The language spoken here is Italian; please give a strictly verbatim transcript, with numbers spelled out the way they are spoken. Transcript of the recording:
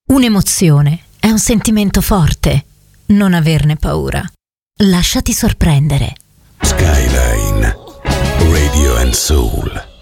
Un'emozione è un sentimento forte. Non averne paura. Lasciati sorprendere. Skyline Radio and Soul.